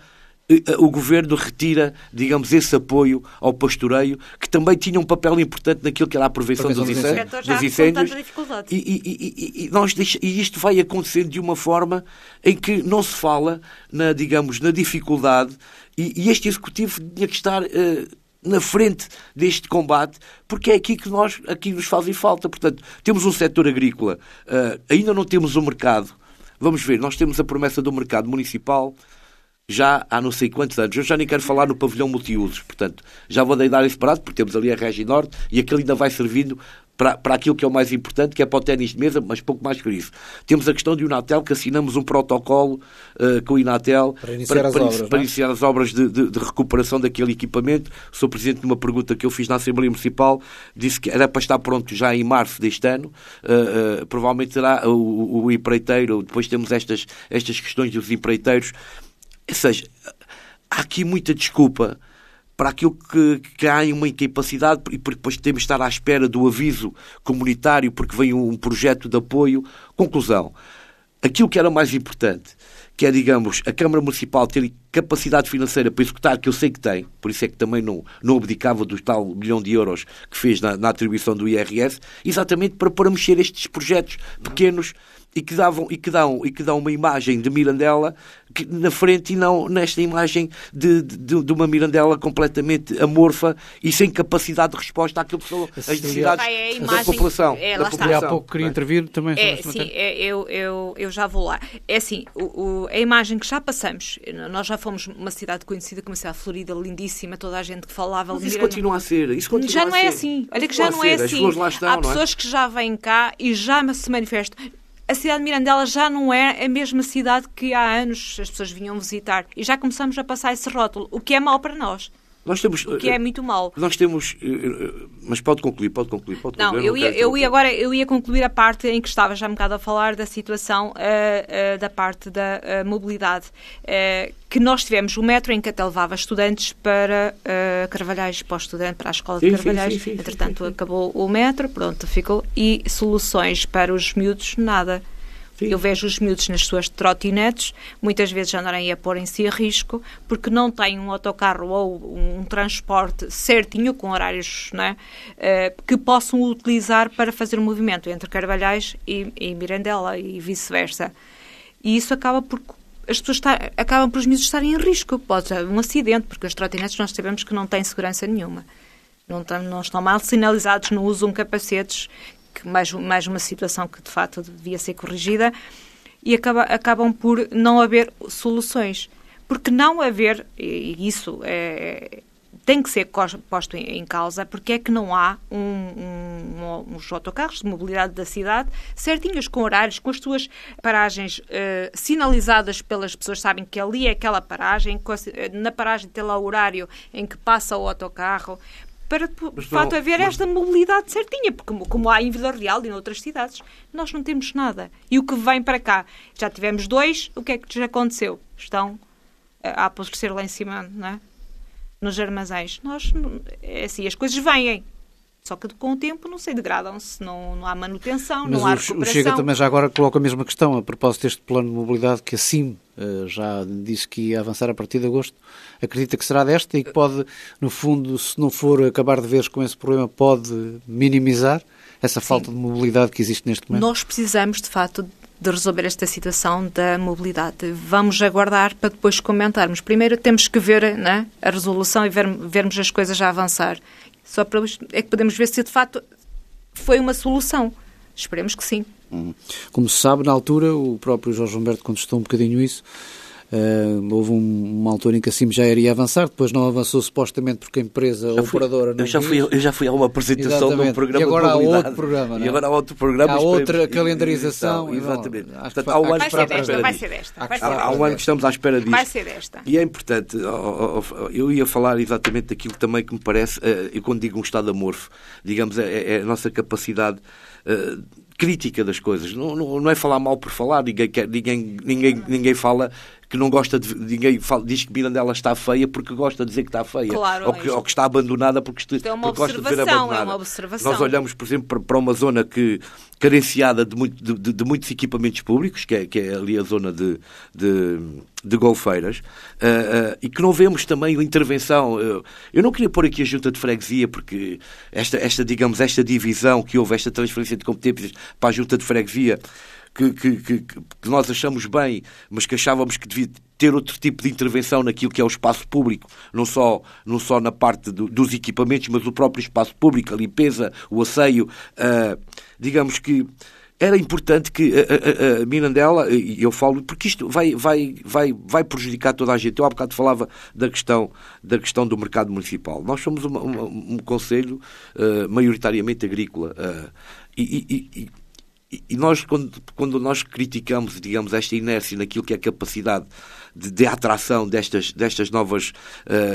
O Governo retira, digamos, esse apoio ao pastoreio, que também tinha um papel importante naquilo que era a prevenção dos incêndios. Dos incêndios e, e, e, e, nós deixa, e isto vai acontecendo de uma forma em que não se fala, na, digamos, na dificuldade, e, e este Executivo tinha que estar... Uh, na frente deste combate, porque é aqui que nós, aqui nos fazem falta. Portanto, temos um setor agrícola, uh, ainda não temos um mercado. Vamos ver, nós temos a promessa do mercado municipal já há não sei quantos anos. Eu já nem quero falar no pavilhão multiusos, portanto, já vou dar esse parado, porque temos ali a Regi Norte e aquele ainda vai servindo para, para aquilo que é o mais importante, que é para o ténis de mesa, mas pouco mais que isso. Temos a questão do Inatel, que assinamos um protocolo uh, com o Inatel para iniciar para, as para, obras, para iniciar as obras de, de, de recuperação daquele equipamento. O Sr Presidente, numa pergunta que eu fiz na Assembleia Municipal, disse que era para estar pronto já em março deste ano. Uh, uh, provavelmente será o, o, o empreiteiro, depois temos estas, estas questões dos empreiteiros. Ou seja, há aqui muita desculpa para aquilo que, que há uma incapacidade, e porque depois temos de estar à espera do aviso comunitário, porque vem um projeto de apoio. Conclusão, aquilo que era mais importante, que é, digamos, a Câmara Municipal ter capacidade financeira para executar, que eu sei que tem, por isso é que também não, não abdicava do tal milhão de euros que fez na, na atribuição do I R S, exatamente para, para mexer estes projetos pequenos e que, davam, e, que dão, e que dão uma imagem de Mirandela que, na frente, e não nesta imagem de, de, de uma Mirandela completamente amorfa e sem capacidade de resposta àquilo que são as necessidades é imagem, da população. É, da população. Há pouco queria intervir também. É, sim, é, eu, eu, eu já vou lá. É assim, o, o, a imagem que já passamos, nós já fomos uma cidade conhecida como uma cidade florida, lindíssima, toda a gente que falava... Mas isso continua a ser. Isso continua já não a é ser. assim. Olha que já não é assim. Lá estão, Há não pessoas é? que já vêm cá e já se manifestam. A cidade de Mirandela já não é a mesma cidade que há anos as pessoas vinham visitar. E já começamos a passar esse rótulo, o que é mau para nós. Nós temos, o que é muito mau. Nós temos... Mas pode concluir, pode concluir. Pode concluir. Não, eu, eu, ia, eu ia agora eu ia concluir a parte em que estava já um bocado a falar da situação uh, uh, da parte da uh, mobilidade. Uh, que nós tivemos o metro em que até levava estudantes para uh, Carvalhais, para o estudante, para a escola de sim, Carvalhais. Sim, sim, sim, Entretanto, sim, sim. acabou o metro, pronto, ficou. E soluções para os miúdos, nada. Sim. Eu vejo os miúdos nas suas trotinetes, muitas vezes andarem a pôr-se a risco, porque não têm um autocarro ou um transporte certinho, com horários, não é? uh, que possam utilizar para fazer o movimento entre Carvalhais e, e Mirandela e vice-versa. E isso acaba por... As pessoas estar, acabam por os miúdos estarem em risco. Pode haver um acidente, porque as trotinetes nós sabemos que não têm segurança nenhuma. Não, estão, não estão mal sinalizados, não usam capacetes, que mais, mais uma situação que de facto devia ser corrigida, e acaba, acabam por não haver soluções. porque não haver, e isso é, tem que ser posto em causa, porque é que não há um, um, uns autocarros de mobilidade da cidade certinhos, com horários, com as suas paragens uh, sinalizadas pelas pessoas, sabem que ali é aquela paragem, na paragem tem lá o horário em que passa o autocarro, para, de facto, haver mas... esta mobilidade certinha, porque como há em Vila Real e em outras cidades, nós não temos nada. E o que vem para cá? Já tivemos dois, o que é que já aconteceu? Estão a apodrecer lá em cima, não é? Nos armazéns. Nós, é assim, as coisas vêm. Só que com o tempo, não sei, degradam-se, não, não há manutenção, mas não há o, recuperação. O Chega também já agora coloca a mesma questão a propósito deste plano de mobilidade que a C I M uh, já disse que ia avançar a partir de agosto. Acredita que será desta e que pode, no fundo, se não for acabar de vez com esse problema, pode minimizar essa Sim. falta de mobilidade que existe neste momento? Nós precisamos, de facto, de resolver esta situação da mobilidade. Vamos aguardar para depois comentarmos. Primeiro temos que ver, né, a resolução e ver, vermos as coisas a avançar. Só para é que podemos ver se de facto foi uma solução. Esperemos que sim. Como se sabe, na altura, o próprio Jorge Humberto contestou um bocadinho isso. Uh, houve um, uma altura em que a C I M já iria avançar, depois não avançou supostamente porque a empresa a operadora não eu já fui Eu já fui a uma apresentação de um programa e agora de há outro programa, não é? E agora há outro programa. Há outra calendarização. Exatamente. Não, Portanto, há um ano vai, ser desta, vai ser desta. Vai ser há, há um ano que estamos à espera disso. Vai ser desta. E é importante, eu ia falar exatamente daquilo também que me parece, eu quando digo um estado amorfo, digamos, é, é a nossa capacidade uh, crítica das coisas. Não, não, não é falar mal por falar, ninguém, quer, ninguém, ninguém, ninguém fala que não gosta de... Ninguém fala, diz que Mirandela está feia porque gosta de dizer que está feia. Claro, ou, que, ou que está abandonada porque, isto é uma porque gosta de ver abandonada. É uma observação. Nós olhamos, por exemplo, para uma zona que, carenciada de, muito, de, de, de muitos equipamentos públicos, que é, que é ali a zona de, de, de Golfeiras, uh, uh, e que não vemos também a intervenção. Uh, eu não queria pôr aqui a junta de freguesia, porque esta, esta, digamos, esta divisão que houve, esta transferência de competências para a junta de freguesia, Que, que, que, que nós achamos bem, mas que achávamos que devia ter outro tipo de intervenção naquilo que é o espaço público, não só, não só na parte do, dos equipamentos, mas o próprio espaço público, a limpeza, o asseio. Uh, digamos que era importante que a, a, a Mirandela, e eu falo, porque isto vai, vai, vai, vai prejudicar toda a gente. Eu há bocado falava da questão, da questão do mercado municipal. Nós somos uma, uma, um concelho uh, maioritariamente agrícola uh, e, e, e E nós, quando, quando nós criticamos, digamos, esta inércia naquilo que é a capacidade de, de atração destas, destas novas uh,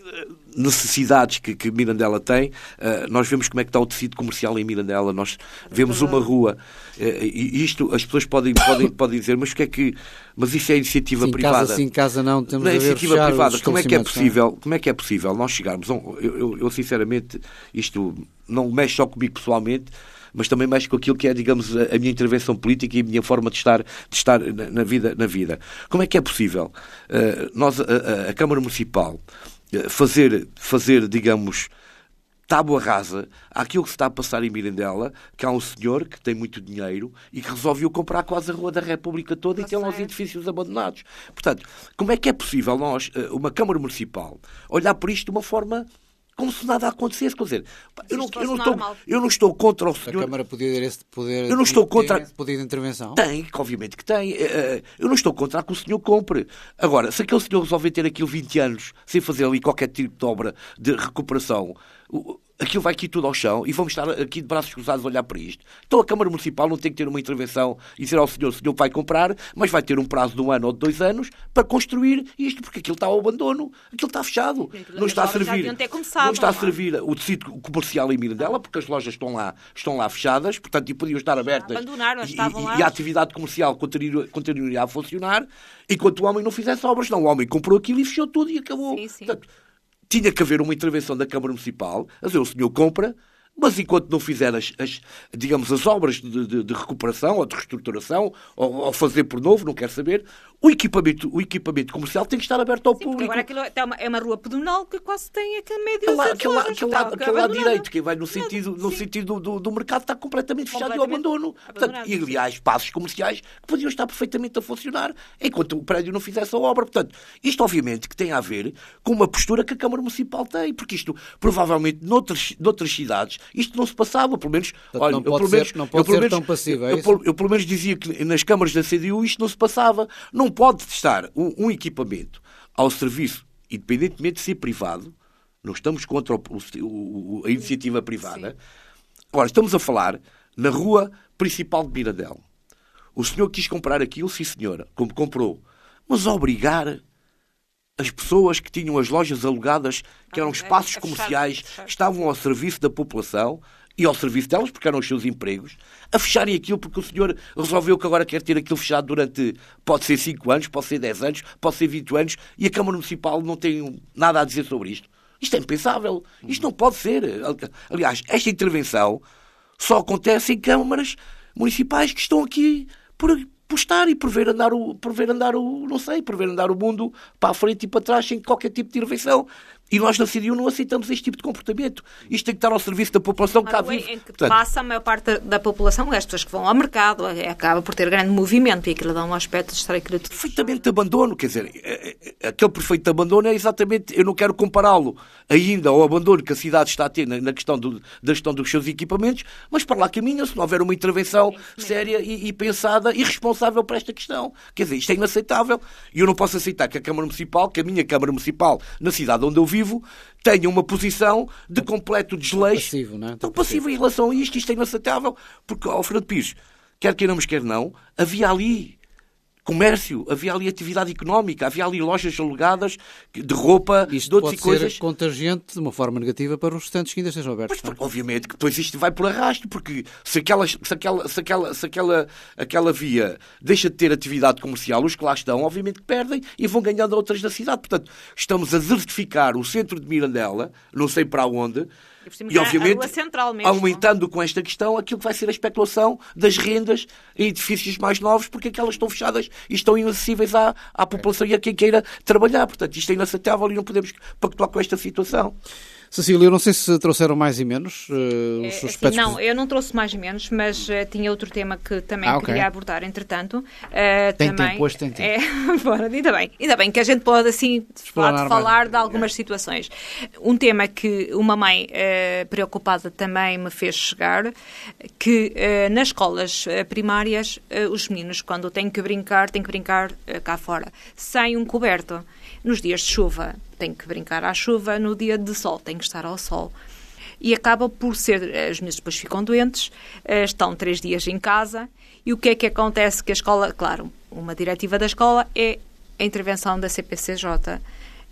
necessidades que, que Mirandela tem, uh, nós vemos como é que está o tecido comercial em Mirandela, nós vemos uma rua, uh, e isto, as pessoas podem, podem, podem dizer, mas o que é que... Mas isso é iniciativa sim, privada. Casa sim, casa não, temos não é a ver iniciativa privada. Como é que é possível, não? como é que é possível nós chegarmos a um, eu, eu, eu, sinceramente, isto não mexe só comigo pessoalmente, mas também mexe com aquilo que é, digamos, a minha intervenção política e a minha forma de estar, de estar na, na, vida, na vida. Como é que é possível uh, nós, a, a, a Câmara Municipal, uh, fazer, fazer, digamos, tábua rasa àquilo que se está a passar em Mirandela, que há um senhor que tem muito dinheiro e que resolveu comprar quase a Rua da República toda e tem lá os edifícios abandonados. Portanto, como é que é possível nós, uh, uma Câmara Municipal, olhar por isto de uma forma... como se nada acontecesse, quer dizer, eu não, eu, não estou, eu não estou contra o senhor... A Câmara podia ter esse poder, eu não estou contra... esse poder de intervenção? Tem, obviamente que tem. Eu não estou contra que o senhor compre. Agora, se aquele senhor resolver ter aquilo vinte anos sem fazer ali qualquer tipo de obra de recuperação, aquilo vai aqui tudo ao chão e vamos estar aqui de braços cruzados a olhar para isto. Então a Câmara Municipal não tem que ter uma intervenção e dizer ao senhor, o senhor vai comprar, mas vai ter um prazo de um ano ou de dois anos para construir isto, porque aquilo está ao abandono, aquilo está fechado. Não está a servir, não está a servir o tecido comercial em Mirandela, porque as lojas estão lá, estão lá fechadas, portanto, e podiam estar abertas. Abandonaram, estavam lá. E a atividade comercial continuaria a funcionar enquanto o homem não fizesse obras. Não, o homem comprou aquilo e fechou tudo e acabou. Sim, sim. Portanto, tinha que haver uma intervenção da Câmara Municipal, a dizer, o senhor compra, mas enquanto não fizer as, as digamos, as obras de, de, de recuperação ou de reestruturação, ou, ou fazer por novo, não quer saber, o equipamento, o equipamento comercial tem que estar aberto ao Sim, público. Agora aquilo é uma, é uma rua pedonal que quase tem aquele meio de aquele lado, aquele lado, aquele lado direito, que vai no sentido, no sentido do, do mercado, está completamente fechado e ao abandono. Portanto, e ali há espaços comerciais que podiam estar perfeitamente a funcionar enquanto o prédio não fizesse a obra. Portanto, isto obviamente que tem a ver com uma postura que a Câmara Municipal tem, porque isto, provavelmente, noutras, noutras cidades, isto não se passava, pelo menos... Portanto, olha, não eu, pode pelo ser, menos, não pode eu, pelo ser menos, tão passivo, é eu, isso? eu, eu, pelo menos, dizia que nas câmaras da C D U isto não se passava. Não pode estar um, um equipamento ao serviço, independentemente de ser privado, não estamos contra o, o, a iniciativa privada. Sim. Agora, estamos a falar na rua principal de Mirandela. O senhor quis comprar aquilo, sim senhora, como comprou. Mas obrigar as pessoas que tinham as lojas alugadas, que eram espaços comerciais, estavam ao serviço da população e ao serviço delas, porque eram os seus empregos, a fecharem aquilo porque o senhor resolveu que agora quer ter aquilo fechado durante, pode ser cinco anos, pode ser dez anos, pode ser vinte anos, e a Câmara Municipal não tem nada a dizer sobre isto. Isto é impensável. Isto não pode ser. Aliás, esta intervenção só acontece em câmaras municipais que estão aqui por, por estar e por ver andar o, por ver andar o, não sei, por ver andar o mundo para a frente e para trás sem qualquer tipo de intervenção. E nós na C D U não aceitamos este tipo de comportamento. Isto tem que estar ao serviço da população que cá vive. Em que Portanto, passa a maior parte da população, as pessoas que vão ao mercado, acaba por ter grande movimento e aquilo dá um aspecto de estar aquilo tudo. Perfeitamente de abandono, quer dizer, aquele perfeito de abandono é exatamente, eu não quero compará-lo ainda ao abandono que a cidade está a ter na, na questão do, da gestão dos seus equipamentos, mas para lá caminha se não houver uma intervenção séria e, e pensada e responsável para esta questão. Quer dizer, isto é inaceitável. E eu não posso aceitar que a Câmara Municipal, que a minha Câmara Municipal, na cidade onde eu vivo, tenha uma posição de completo desleixo. Passivo, não é? Tão passivo em relação a isto. Isto é inaceitável. Porque, ao Fernando Pires, quer queiramos, quer não, havia ali comércio, havia ali atividade económica, havia ali lojas alugadas de roupa, isto de outras pode coisas. Ser contagiante de uma forma negativa para os restantes que ainda estejam abertos. Mas, obviamente que depois isto vai por arrasto, porque se aquela, se aquela, se aquela, se aquela, aquela via deixa de ter atividade comercial, os que lá estão, obviamente que perdem e vão ganhando outras da cidade. Portanto, estamos a desertificar o centro de Mirandela, não sei para onde, e, obviamente, aumentando com esta questão aquilo que vai ser a especulação das rendas em edifícios mais novos, porque aquelas estão fechadas e estão inacessíveis à, à população e a quem queira trabalhar. Portanto, isto é inaceitável e não podemos pactuar com esta situação. Cecília, eu não sei se trouxeram mais e menos uh, os é, assim, Não, eu não trouxe mais e menos, mas uh, tinha outro tema que também ah, okay. queria abordar, entretanto. Uh, tem também, tempo, hoje tem tempo. É, bora, ainda bem, ainda bem que a gente pode, assim, de fato, falar de algumas é. situações. Um tema que uma mãe uh, preocupada também me fez chegar, que uh, nas escolas uh, primárias, uh, os meninos, quando têm que brincar, têm que brincar uh, cá fora, sem um coberto. Nos dias de chuva, tem que brincar à chuva, no dia de sol, tem que estar ao sol. E acaba por ser, os meninos depois ficam doentes, estão três dias em casa, e o que é que acontece? Que a escola, claro, uma diretiva da escola é a intervenção da C P C J.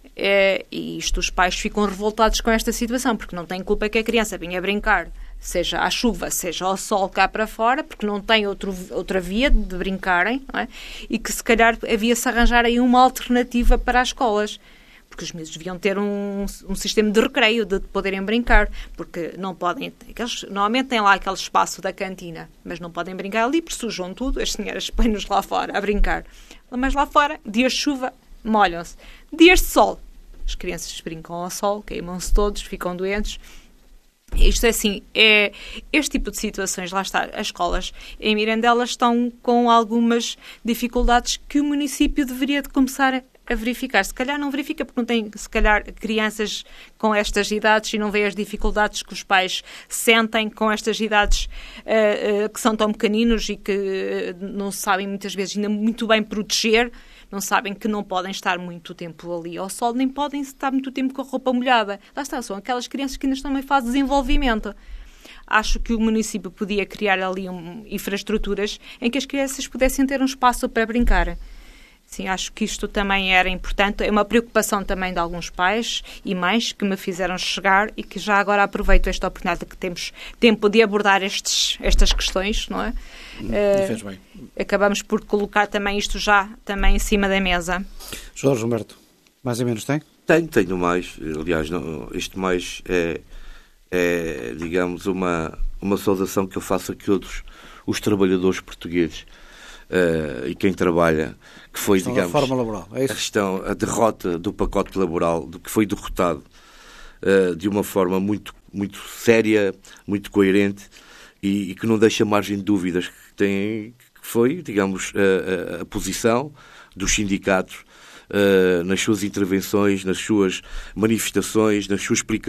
É, e isto, os pais ficam revoltados com esta situação, porque não têm culpa que a criança vinha brincar, seja à chuva, seja ao sol cá para fora, porque não tem outro, outra via de brincarem, não é? E que se calhar havia-se arranjar aí uma alternativa para as escolas, porque os miúdos deviam ter um, um sistema de recreio, de poderem brincar, porque não podem, aqueles, normalmente têm lá aquele espaço da cantina, mas não podem brincar ali, porque sujam tudo, as senhoras põem-nos lá fora a brincar. Mas lá fora, dias de chuva, molham-se. Dias de sol, as crianças brincam ao sol, queimam-se todos, ficam doentes. Isto é assim, é, este tipo de situações, lá está, as escolas em Mirandela estão com algumas dificuldades que o município deveria de começar a verificar. Se calhar não verifica, porque não tem, se calhar, crianças com estas idades e não vê as dificuldades que os pais sentem com estas idades uh, uh, que são tão pequeninos e que uh, não sabem muitas vezes ainda muito bem proteger. Não sabem que não podem estar muito tempo ali ao sol, nem podem estar muito tempo com a roupa molhada. Lá está, são aquelas crianças que ainda estão em fase de desenvolvimento. Acho que o município podia criar ali um, infraestruturas em que as crianças pudessem ter um espaço para brincar. Sim, acho que isto também era importante. É uma preocupação também de alguns pais e mães que me fizeram chegar e que já agora aproveito esta oportunidade que temos tempo de abordar estes, estas questões, não é? Hum, uh, fez bem. Acabamos por colocar também isto já também em cima da mesa. Jorge Humberto, mais ou menos tem? Tenho, tenho mais. Aliás, não, este mais é, é, digamos, uma, uma saudação que eu faço a todos os trabalhadores portugueses. Uh, e quem trabalha, que foi, a digamos, reforma laboral, é isso? a questão, a derrota do pacote laboral, do que foi derrotado uh, de uma forma muito, muito séria, muito coerente e, e que não deixa margem de dúvidas, que, tem, que foi, digamos, a, a, a posição dos sindicatos uh, nas suas intervenções, nas suas manifestações, nas suas explicações,